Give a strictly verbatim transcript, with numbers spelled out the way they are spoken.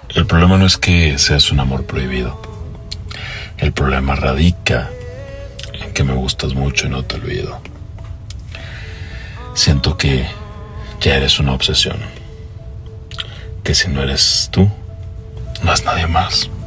El problema no es que seas un amor prohibido. El problema radica en que me gustas mucho y no te olvido. Siento que ya eres una obsesión. Que si no eres tú, no es nadie más.